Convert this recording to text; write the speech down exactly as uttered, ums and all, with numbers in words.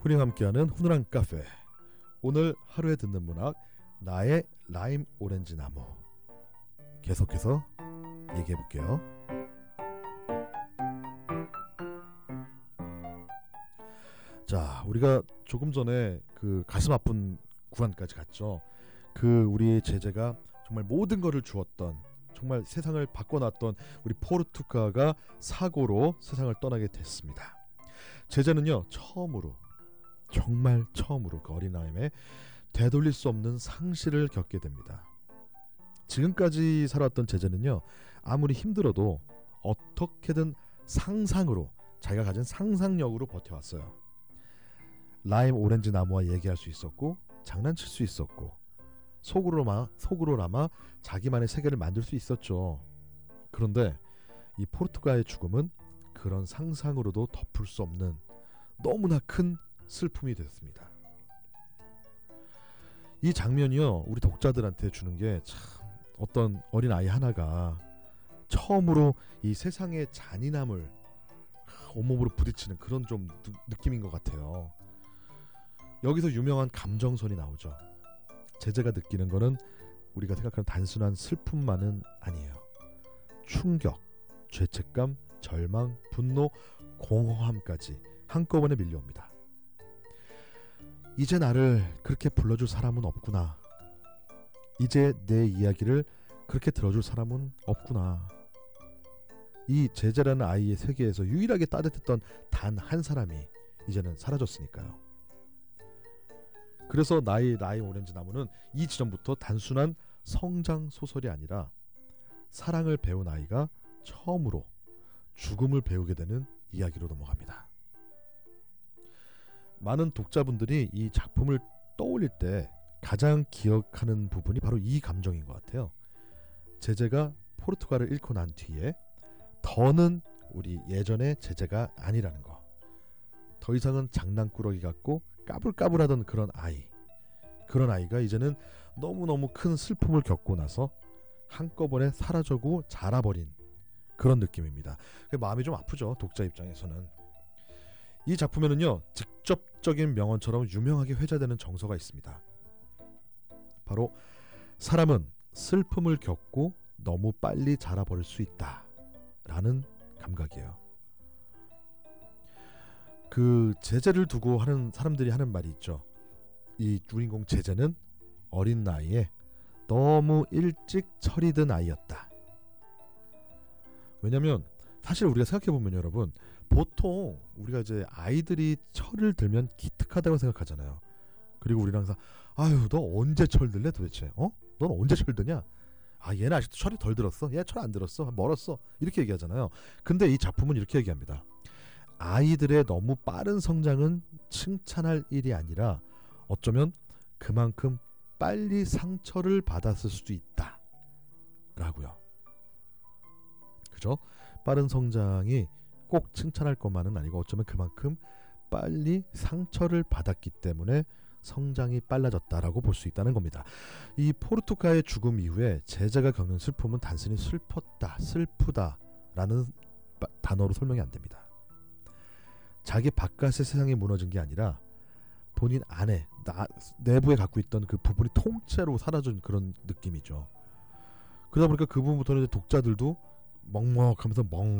훈이와 함께하는 훈훈한 카페. 오늘 하루에 듣는 문학 나의 라임 오렌지 나무. 계속해서 얘기해 볼게요. 자, 우리가 조금 전에 그 가슴 아픈 구간까지 갔죠. 그 우리의 제재가 정말 모든 것을 주었던, 정말 세상을 바꿔놨던 우리 포르투가가 사고로 세상을 떠나게 됐습니다. 제재는요, 처음으로, 정말 처음으로 그 어린아이의 되돌릴 수 없는 상실을 겪게 됩니다. 지금까지 살았던 제재는요, 아무리 힘들어도 어떻게든 상상으로, 자기가 가진 상상력으로 버텨왔어요. 라임 오렌지 나무와 얘기할 수 있었고, 장난칠 수 있었고, 속으로마, 속으로나마 자기만의 세계를 만들 수 있었죠. 그런데 이 포르투가의 죽음은 그런 상상으로도 덮을 수 없는 너무나 큰 슬픔이 됐습니다. 이 장면이요, 우리 독자들한테 주는 게 참, 어떤 어린 아이 하나가 처음으로 이 세상의 잔인함을 온몸으로 부딪히는 그런 좀 누, 느낌인 것 같아요. 여기서 유명한 감정선이 나오죠. 제재가 느끼는 거는 우리가 생각하는 단순한 슬픔만은 아니에요. 충격, 죄책감, 절망, 분노, 공허함까지 한꺼번에 밀려옵니다. 이제 나를 그렇게 불러줄 사람은 없구나. 이제 내 이야기를 그렇게 들어줄 사람은 없구나. 이 제재라는 아이의 세계에서 유일하게 따뜻했던 단 한 사람이 이제는 사라졌으니까요. 그래서 나의 라임 오렌지 나무는 이 지점부터 단순한 성장 소설이 아니라 사랑을 배운 아이가 처음으로 죽음을 배우게 되는 이야기로 넘어갑니다. 많은 독자분들이 이 작품을 떠올릴 때 가장 기억하는 부분이 바로 이 감정인 것 같아요. 제재가 포르투갈을 잃고 난 뒤에 더는 우리 예전의 제재가 아니라는 거. 더 이상은 장난꾸러기 같고 까불까불하던 그런 아이. 그런 아이가 이제는 너무너무 큰 슬픔을 겪고 나서 한꺼번에 사라져고 자라버린 그런 느낌입니다. 마음이 좀 아프죠, 독자 입장에서는. 이 작품에는요, 직접적인 명언처럼 유명하게 회자되는 정서가 있습니다. 바로 사람은 슬픔을 겪고 너무 빨리 자라버릴 수 있다 라는 감각이에요. 그 제재를 두고 하는 사람들이 하는 말이 있죠. 이 주인공 제재는 어린 나이에 너무 일찍 철이 든 아이였다. 왜냐면 사실 우리가 생각해보면 여러분, 보통 우리가 이제 아이들이 철을 들면 기특하다고 생각하잖아요. 그리고 우리는 항상 아유, 너 언제 철 들래 도대체? 어? 넌 언제 철 드냐? 아, 얘는 아직도 철이 덜 들었어? 얘 철 안 들었어? 멀었어? 이렇게 얘기하잖아요. 근데 이 작품은 이렇게 얘기합니다. 아이들의 너무 빠른 성장은 칭찬할 일이 아니라 어쩌면 그만큼 빨리 상처를 받았을 수도 있다 라고요. 그죠? 빠른 성장이 꼭 칭찬할 것만은 아니고 어쩌면 그만큼 빨리 상처를 받았기 때문에 성장이 빨라졌다라고 볼 수 있다는 겁니다. 이 포르투가의 죽음 이후에 제자가 겪는 슬픔은 단순히 슬펐다, 슬프다라는 단어로 설명이 안 됩니다. 자기 바깥의 세상이 무너진 게 아니라 본인 안에, 나, 내부에 갖고 있던 그 부분이 통째로 사라진 그런 느낌이죠. 그러다 보니까 그 부분부터는 독자들도 먹먹하면서 멍